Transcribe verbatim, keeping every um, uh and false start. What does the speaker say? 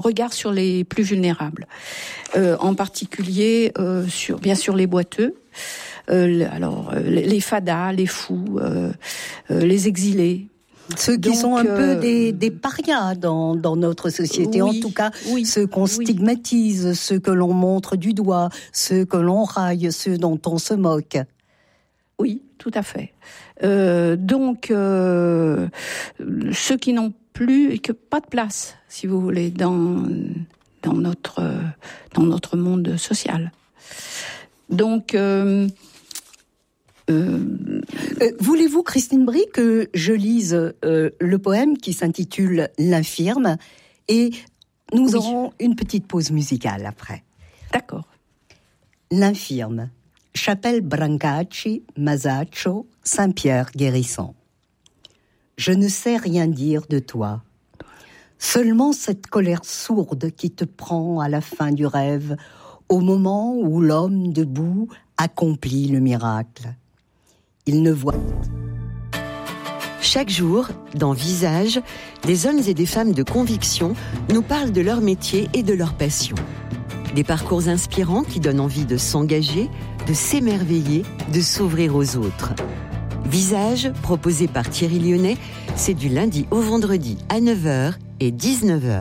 regard sur les plus vulnérables, euh, en particulier euh, sur, bien sûr, les boiteux, euh, alors euh, les fadas, les fous, euh, euh, les exilés. Ceux qui Donc, sont un euh, peu des, des parias dans, dans notre société, oui, en tout cas, oui, ceux qu'on oui. stigmatise, ceux que l'on montre du doigt, ceux que l'on raille, ceux dont on se moque. Oui, tout à fait. Euh, donc, euh, ceux qui n'ont plus, que pas de place, si vous voulez, dans dans notre dans notre monde social. Donc, euh, euh, euh, voulez-vous, Christine Brie, que je lise euh, le poème qui s'intitule L'infirme, et nous oui. aurons une petite pause musicale après. D'accord. L'infirme. Chapelle Brancacci, Masaccio, Saint-Pierre guérissant. Je ne sais rien dire de toi. Seulement cette colère sourde qui te prend à la fin du rêve, au moment où l'homme debout accomplit le miracle. Il ne voit. Chaque jour, dans Visage, des hommes et des femmes de conviction nous parlent de leur métier et de leur passion. Des parcours inspirants qui donnent envie de s'engager, de s'émerveiller, de s'ouvrir aux autres. Visage, proposé par Thierry Lyonnais, c'est du lundi au vendredi à neuf heures et dix-neuf heures.